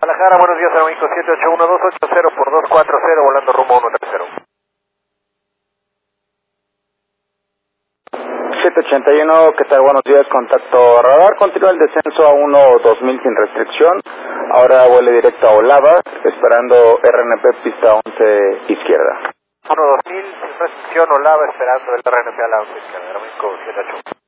Guadalajara, buenos días, Aeroméxico 781-280 por 240, volando rumbo 130. 781, ¿qué tal? Buenos días, contacto radar. Continúa el descenso a 1-2000 sin restricción. Ahora vuele directo a Olava, esperando RNP pista 11 izquierda. 1-2000 sin restricción, Olava esperando el RNP a la 11 izquierda, Aeroméxico 781.